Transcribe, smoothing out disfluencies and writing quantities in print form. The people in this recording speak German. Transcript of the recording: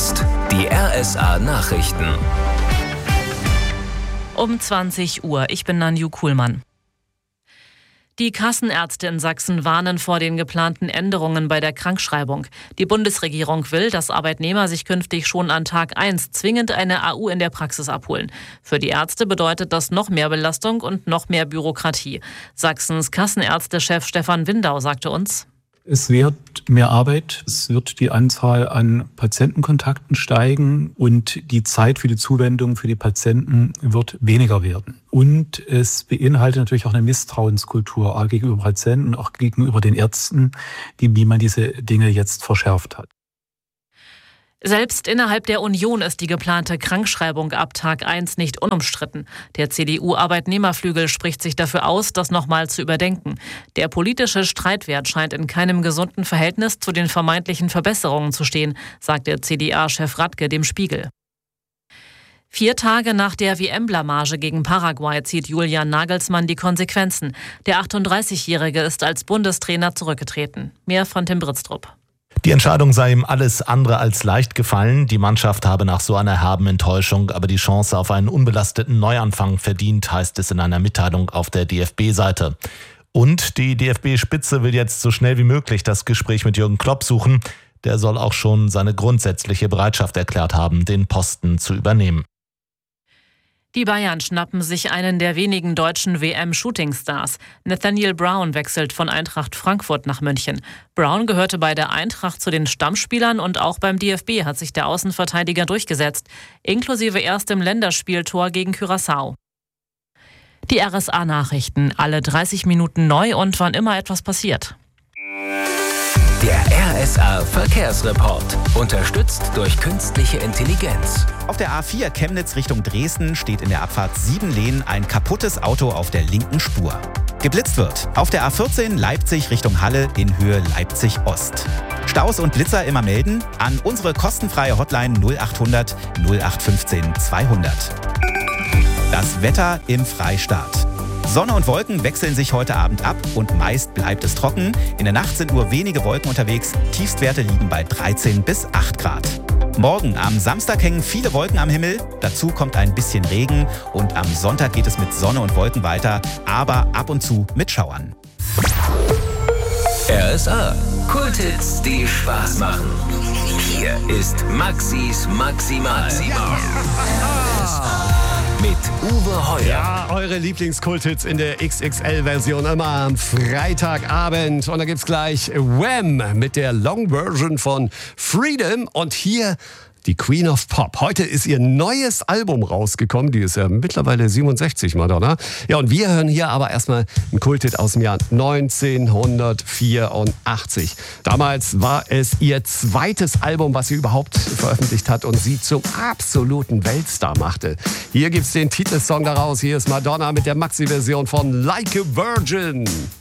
jetzt die RSA Nachrichten. Um 20 Uhr. Ich bin Nanju Kuhlmann. Die Kassenärzte in Sachsen warnen vor den geplanten Änderungen bei der Krankschreibung. Die Bundesregierung will, dass Arbeitnehmer sich künftig schon an Tag 1 zwingend eine AU in der Praxis abholen. Für die Ärzte bedeutet das noch mehr Belastung und noch mehr Bürokratie. Sachsens Kassenärztechef Stefan Windau sagte uns: Es wird mehr Arbeit, es wird die Anzahl an Patientenkontakten steigen und die Zeit für die Zuwendung für die Patienten wird weniger werden. Und es beinhaltet natürlich auch eine Misstrauenskultur auch gegenüber Patienten, auch gegenüber den Ärzten, wie man diese Dinge jetzt verschärft hat. Selbst innerhalb der Union ist die geplante Krankschreibung ab Tag 1 nicht unumstritten. Der CDU-Arbeitnehmerflügel spricht sich dafür aus, das nochmal zu überdenken. Der politische Streitwert scheint in keinem gesunden Verhältnis zu den vermeintlichen Verbesserungen zu stehen, sagt der CDA-Chef Radke dem Spiegel. 4 Tage nach der WM-Blamage gegen Paraguay zieht Julian Nagelsmann die Konsequenzen. Der 38-Jährige ist als Bundestrainer zurückgetreten. Mehr von Tim Britztrup. Die Entscheidung sei ihm alles andere als leicht gefallen. Die Mannschaft habe nach so einer herben Enttäuschung aber die Chance auf einen unbelasteten Neuanfang verdient, heißt es in einer Mitteilung auf der DFB-Seite. Und die DFB-Spitze will jetzt so schnell wie möglich das Gespräch mit Jürgen Klopp suchen. Der soll auch schon seine grundsätzliche Bereitschaft erklärt haben, den Posten zu übernehmen. Die Bayern schnappen sich einen der wenigen deutschen WM-Shootingstars. Nathaniel Brown wechselt von Eintracht Frankfurt nach München. Brown gehörte bei der Eintracht zu den Stammspielern und auch beim DFB hat sich der Außenverteidiger durchgesetzt, inklusive erstem Länderspieltor gegen Curaçao. Die RSA-Nachrichten, alle 30 Minuten neu und wann immer etwas passiert. Der RSA Verkehrsreport, unterstützt durch künstliche Intelligenz. Auf der A4 Chemnitz Richtung Dresden steht in der Abfahrt 7 Lehnen ein kaputtes Auto auf der linken Spur. Geblitzt wird auf der A14 Leipzig Richtung Halle in Höhe Leipzig Ost. Staus und Blitzer immer melden an unsere kostenfreie Hotline 0800 0815 200. Das Wetter im Freistaat. Sonne und Wolken wechseln sich heute Abend ab und meist bleibt es trocken. In der Nacht sind nur wenige Wolken unterwegs. Tiefstwerte liegen bei 13 bis 8 Grad. Morgen am Samstag hängen viele Wolken am Himmel. Dazu kommt ein bisschen Regen. Und am Sonntag geht es mit Sonne und Wolken weiter, aber ab und zu mit Schauern. RSA, Kulthits, die Spaß machen. Hier ist Maxis Maximal. Mit Uwe Heuer. Ja, eure Lieblingskulthits in der XXL-Version immer am Freitagabend. Und da gibt's gleich Wham! Mit der Long-Version von Freedom. Und hier die Queen of Pop. Heute ist ihr neues Album rausgekommen. Die ist ja mittlerweile 67, Madonna. Ja, und wir hören hier aber erstmal einen Kulthit aus dem Jahr 1984. Damals war es ihr zweites Album, was sie überhaupt veröffentlicht hat und sie zum absoluten Weltstar machte. Hier gibt's den Titelsong daraus. Hier ist Madonna mit der Maxi-Version von Like a Virgin.